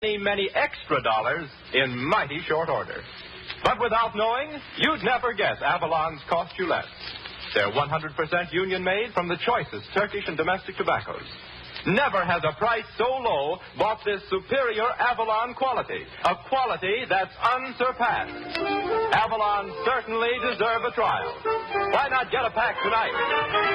many extra dollars in mighty short order. But without knowing, you'd never guess Avalon's cost you less. They're 100% union-made from the choicest Turkish and domestic tobaccos. Never has a price so low bought this superior Avalon quality, a quality that's unsurpassed. Avalon certainly deserve a trial. Why not get a pack tonight?